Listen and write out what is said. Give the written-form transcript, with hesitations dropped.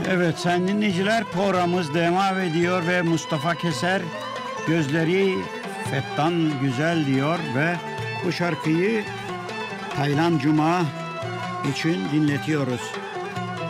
Evet sayın dinleyiciler, programımız devam ediyor ve Mustafa Keser gözleri fettan güzel diyor ve bu şarkıyı Taylan Cuma için dinletiyoruz.